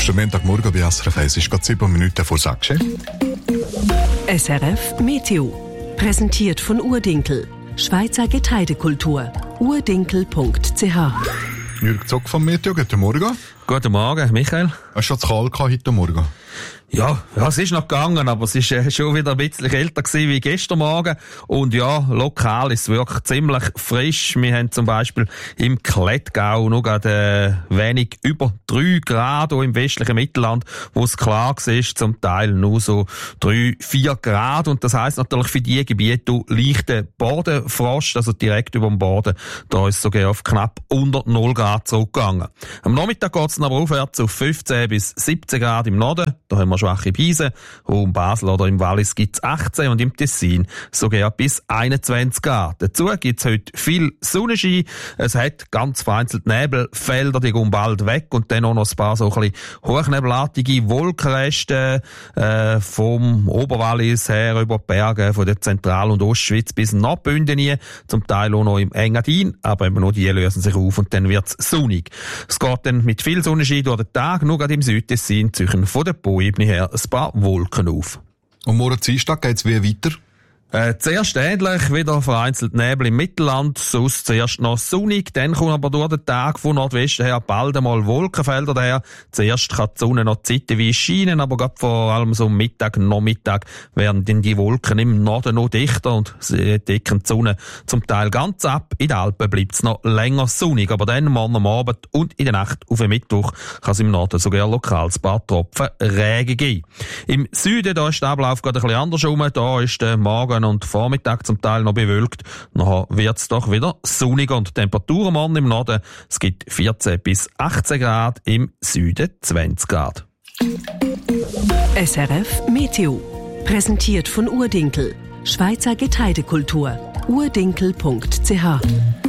Schönen Montagmorgen bei SRF 1. Es ist gerade 7 Minuten vor 6. SRF Meteo. Präsentiert von Urdinkel. Schweizer Getreidekultur. urdinkel.ch. Jürg Zock vom Meteo, guten Morgen. Guten Morgen, Michael. Hast du schon zu kalt heute Morgen? Ja, es ist noch gegangen, aber es ist schon wieder ein bisschen kälter gewesen wie gestern Morgen. Und ja, lokal ist es wirklich ziemlich frisch. Wir haben zum Beispiel im Klettgau noch gerade wenig über 3 Grad im westlichen Mittelland, wo es klar war, zum Teil nur so 3-4 Grad. Und das heisst natürlich für die Gebiete leichter Bodenfrost, also direkt über dem Boden. Da ist es sogar auf knapp unter 0 Grad zurückgegangen. Am Nachmittag geht es dann aber aufwärts auf 15 bis 17 Grad im Norden. Da haben wir schwache Brise. Um Basel oder im Wallis gibt es 18 und im Tessin sogar bis 21 Grad. Dazu gibt es heute viel Sonnenschein. Es hat ganz vereinzelt Nebelfelder, die gehen bald weg und dann auch noch ein paar so ein bisschen hochnebelartige Wolkenreste vom Oberwallis her über die Berge von der Zentral- und Ostschweiz bis nach Bündeni, zum Teil auch noch im Engadin, aber eben nur die lösen sich auf und dann wird es sonnig. Es geht dann mit viel Sonnenschein durch den Tag, nur gerade im Südtessin ziehen von der Po-Ebene her ein paar Wolken auf. Und morgen Dienstag geht es wie weiter? Zuerst ähnlich, wieder vereinzelt Nebel im Mittelland, sonst zuerst noch sonnig, dann kommt aber durch den Tag von Nordwesten her bald einmal Wolkenfelder daher. Zuerst kann die Sonne noch zeitweise scheinen, aber gerade vor allem so Mittag, Nachmittag werden dann die Wolken im Norden noch dichter und sie decken die Sonne zum Teil ganz ab. In den Alpen bleibt es noch länger sonnig, aber dann morgen am Abend und in der Nacht auf den Mittwoch kann es im Norden sogar lokal ein paar Tropfen Regen geben. Im Süden, da ist der Ablauf gerade ein bisschen andersrum, da ist der Morgen und Vormittag zum Teil noch bewölkt. Nachher wird es doch wieder sonnig und die Temperaturen morgen im Norden, es gibt 14 bis 18 Grad, im Süden 20 Grad. SRF Meteo. Präsentiert von Urdinkel. Schweizer Getreidekultur. urdinkel.ch